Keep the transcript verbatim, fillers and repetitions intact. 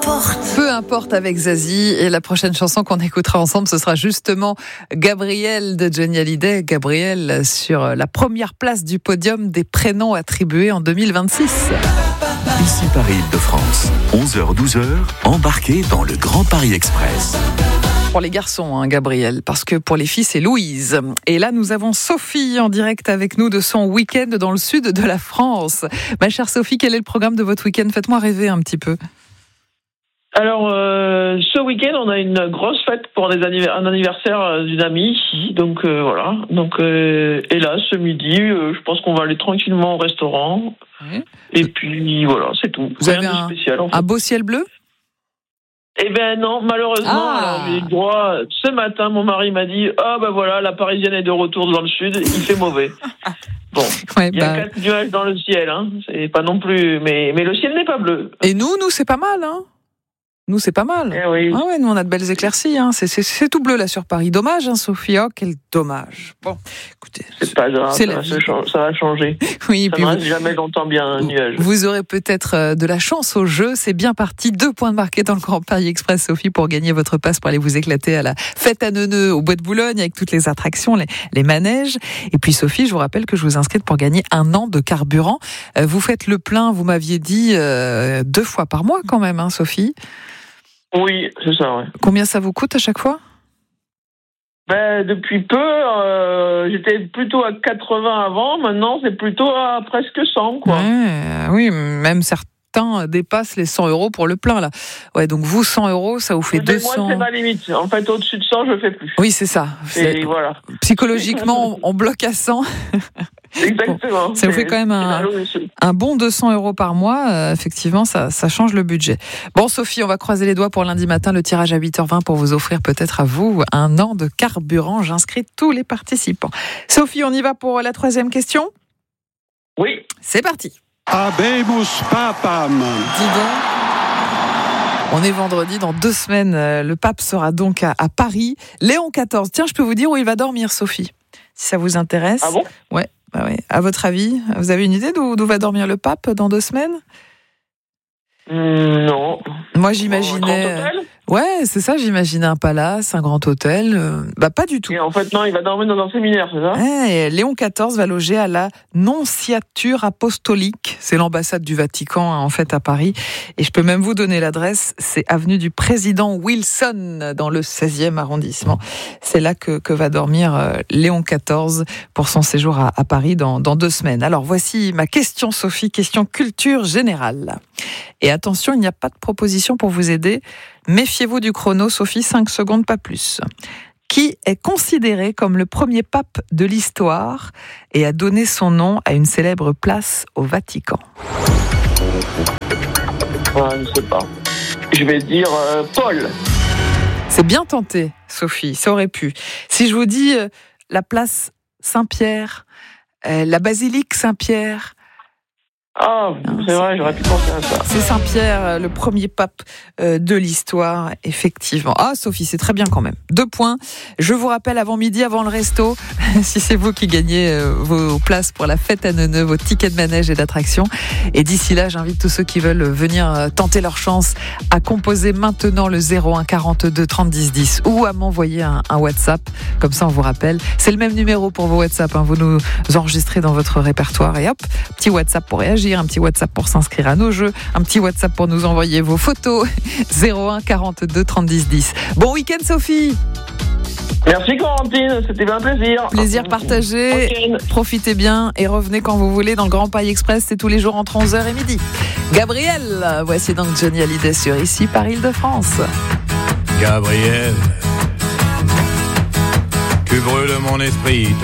importe. Peu importe avec Zazie, et la prochaine chanson qu'on écoutera ensemble, ce sera justement Gabriel de Johnny Hallyday. Gabriel sur la première place du podium des prénoms attribués en deux mille vingt-six. Ici Paris-Île-de-France, onze heures douze heures, embarquez dans le Grand Paris Express. Pour les garçons, hein, Gabriel, parce que pour les filles, c'est Louise. Et là, nous avons Sophie en direct avec nous de son week-end dans le sud de la France. Ma chère Sophie, quel est le programme de votre week-end ? Faites-moi rêver un petit peu. Alors, euh, ce week-end, on a une grosse fête pour des anniv- un anniversaire d'une amie. Donc, euh, voilà. Donc, euh, et là, ce midi, euh, je pense qu'on va aller tranquillement au restaurant. Oui. Et puis, voilà, c'est tout. Vous Rien avez de un, spécial, en fait. un beau ciel bleu ? Eh ben non, malheureusement, Ah. alors j'ai eu droit, ce matin, mon mari m'a dit « Ah ben voilà, la Parisienne est de retour dans le sud, il fait mauvais. » Bon, ouais, il y a bah... quatre nuages dans le ciel, hein. C'est pas non plus... Mais, mais le ciel n'est pas bleu. Et nous, nous, c'est pas mal, hein. Nous, c'est pas mal. Eh oui. Ah ouais, nous, on a de belles éclaircies. Hein. C'est, c'est, c'est tout bleu, là, sur Paris. Dommage, hein, Sophie. Oh, quel dommage. Bon, écoutez. C'est pas grave, c'est ça, la va vie. se cha- ça va changer. Oui, ça puis ne vous, reste jamais longtemps bien un nuage. Vous aurez peut-être de la chance au jeu. C'est bien parti. Deux points de marqués dans le Grand Paris Express, Sophie, pour gagner votre passe pour aller vous éclater à la fête à Neuneu, au Bois de Boulogne, avec toutes les attractions, les, les manèges. Et puis, Sophie, je vous rappelle que je vous inscris pour gagner un an de carburant. Vous faites le plein, vous m'aviez dit, euh, deux fois par mois quand même, hein, Sophie ? Oui, c'est ça, ouais. Combien ça vous coûte à chaque fois ? Ben, depuis peu, euh, j'étais plutôt à quatre-vingts avant, maintenant c'est plutôt à presque cent, quoi. Ouais, oui, même certains dépassent les cent euros pour le plein, là. Ouais, donc vous, cent euros, ça vous fait Mais deux cents. Moi, c'est ma limite. En fait, au-dessus de cent, je fais plus. Oui, c'est ça. Et voilà. Psychologiquement, on bloque à cent. Exactement. Bon, ça vous fait quand même un, un bon deux cents euros par mois. Euh, effectivement, ça, ça change le budget. Bon, Sophie, on va croiser les doigts pour lundi matin, le tirage à huit heures vingt pour vous offrir peut-être à vous un an de carburant. J'inscris tous les participants. Sophie, on y va pour la troisième question ? Oui. C'est parti. Habemus papam. Dis donc. On est vendredi, dans deux semaines, le pape sera donc à, à Paris. Léon quatorze. Tiens, je peux vous dire où il va dormir, Sophie, si ça vous intéresse. Ah bon ? Ouais. Bah ouais. À votre avis, vous avez une idée d'où, d'où va dormir le pape dans deux semaines ? mmh, Non. Moi, j'imaginais. Un grand hôtel ? Ouais, c'est ça, j'imaginais un palace, un grand hôtel. Euh, bah, pas du tout. Et en fait, non, il va dormir dans un séminaire, c'est ça ? Ouais, Léon quatorze va loger à la Nonciature Apostolique. C'est l'ambassade du Vatican, hein, en fait, à Paris. Et je peux même vous donner l'adresse. C'est avenue du Président Wilson, dans le seizième arrondissement. C'est là que, que va dormir euh, Léon quatorze pour son séjour à, à Paris dans, dans deux semaines. Alors, voici ma question, Sophie, question culture générale. Et attention, il n'y a pas de proposition pour vous aider. Méfiez-vous du chrono, Sophie, cinq secondes, pas plus. Qui est considéré comme le premier pape de l'histoire et a donné son nom à une célèbre place au Vatican ? ah, Je ne sais pas. Je vais dire euh, Paul. C'est bien tenté, Sophie, ça aurait pu. Si je vous dis euh, la place Saint-Pierre, euh, la basilique Saint-Pierre... Ah, c'est vrai, j'aurais pu penser à ça. C'est Saint-Pierre, le premier pape de l'histoire, effectivement. Ah, Sophie, c'est très bien quand même. Deux points. Je vous rappelle avant midi, avant le resto, si c'est vous qui gagnez vos places pour la fête à Neuneu, vos tickets de manège et d'attraction. Et d'ici là, j'invite tous ceux qui veulent venir tenter leur chance à composer maintenant le zéro un quarante-deux trente dix dix ou à m'envoyer un, un WhatsApp. Comme ça, on vous rappelle. C'est le même numéro pour vos WhatsApp. Hein. Vous nous enregistrez dans votre répertoire et hop, petit WhatsApp pour réagir. Un petit WhatsApp pour s'inscrire à nos jeux, un petit WhatsApp pour nous envoyer vos photos, zéro un quarante-deux trente dix dix. Bon week-end, Sophie. Merci Corentine, c'était bien un plaisir. Plaisir partagé, okay. Profitez bien et revenez quand vous voulez dans le Grand Paris Express, c'est tous les jours entre onze heures et midi. Gabriel, voici donc Johnny Hallyday sur Ici Paris-Île-de-France. Gabriel, tu brûles mon esprit,